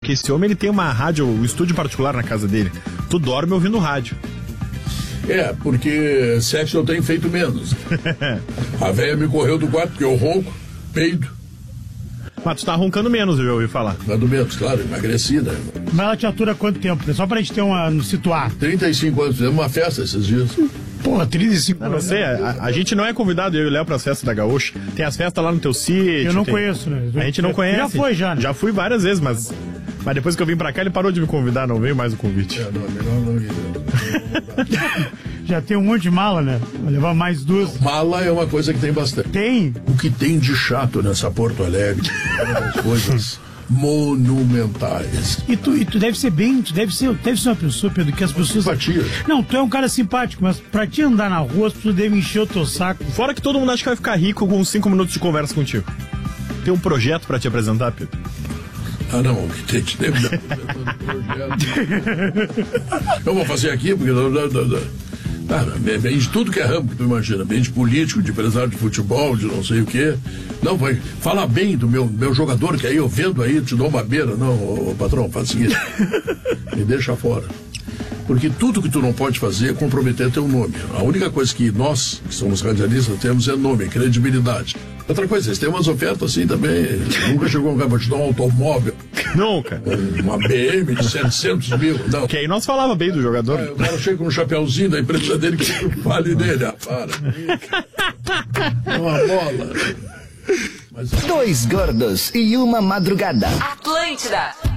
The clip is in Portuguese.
porque esse homem ele tem uma rádio, um estúdio particular na casa dele. Tu dorme ouvindo rádio. Porque sexo eu tenho feito menos. A velha me correu do quarto porque eu ronco, peido. Mas tu tá roncando menos, eu ouvi falar. Roncando menos, claro, emagrecida. Mas ela te atura há quanto tempo? Só pra gente ter nos situar. 35 anos, fizemos uma festa esses dias. Pô, 35 anos. Não sei, a gente não é convidado, eu e o Léo, pras festas da Gaúcha. Tem as festas lá no teu sítio. Eu não conheço, né? A gente não conhece. Já foi, já, né? Já fui várias vezes, mas depois que eu vim pra cá, ele parou de me convidar, não veio mais o convite. Não, melhor não ir. Já tem um monte de mala, né? Vai levar mais 2. Mala é uma coisa que tem bastante. Tem? O que tem de chato nessa Porto Alegre é uma das coisas monumentais. E tu deve ser uma pessoa, Pedro, que as pessoas... Simpatia. Não, tu é um cara simpático, mas pra te andar na rua, as pessoas devem encher o teu saco. Fora que todo mundo acha que vai ficar rico com 5 minutos de conversa contigo. Tem um projeto pra te apresentar, Pedro? Ah, não, o que tem de projeto. Eu vou fazer aqui, porque... Bem de tudo que é ramo que tu imagina, bem de político, de empresário de futebol, de não sei o quê. Não, vai falar bem do meu jogador, que aí eu vendo aí, te dou uma beira. Não, patrão, faz o seguinte, me deixa fora. Porque tudo que tu não pode fazer é comprometer teu nome. A única coisa que nós, que somos radialistas, temos é nome, credibilidade. Outra coisa, vocês têm umas ofertas assim também. Nunca chegou um cara pra te dar um automóvel. Nunca. Uma BM de 700 mil. Não. Que aí nós falava bem do jogador. O cara chega com um chapeuzinho da empresa dele que fale dele. Para. Uma bola. Dois gordos e uma madrugada. Atlântida.